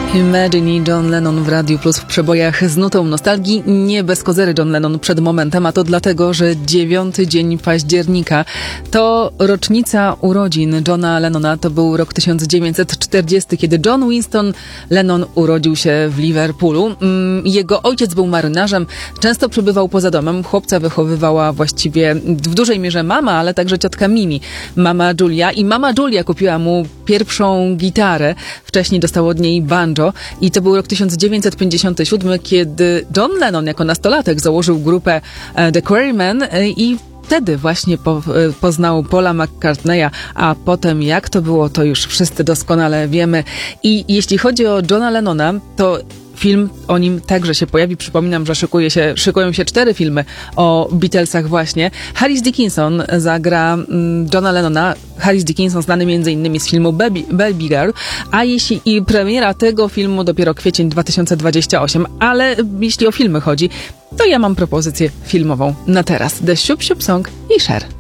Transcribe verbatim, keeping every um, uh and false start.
Imagine i John Lennon w Radiu Plus w przebojach z nutą nostalgii. Nie bez kozery John Lennon przed momentem, a to dlatego, że dziewiąty dzień października to rocznica urodzin Johna Lennona. To był rok tysiąc dziewięćset czterdziesty, kiedy John Winston Lennon urodził się w Liverpoolu. Jego ojciec był marynarzem, często przebywał poza domem. Chłopca wychowywała właściwie w dużej mierze mama, ale także ciotka Mimi, mama Julia. I mama Julia kupiła mu pierwszą gitarę. Wcześniej dostał od niej banjo. I to był rok tysiąc dziewięćset pięćdziesiąty siódmy, kiedy John Lennon jako nastolatek założył grupę The Quarrymen i wtedy właśnie po, poznał Paula McCartneya, a potem jak to było, to już wszyscy doskonale wiemy. I jeśli chodzi o Johna Lennona, to film o nim także się pojawi. Przypominam, że szykuje się, szykują się cztery filmy o Beatlesach właśnie. Harris Dickinson zagra mm, Johna Lennona. Harris Dickinson znany między innymi z filmu Baby, Baby Girl, a jeśli i premiera tego filmu dopiero kwiecień dwa tysiące dwudziesty ósmy. Ale jeśli o filmy chodzi, to ja mam propozycję filmową na teraz. The Shoop Shoop Song i Cher.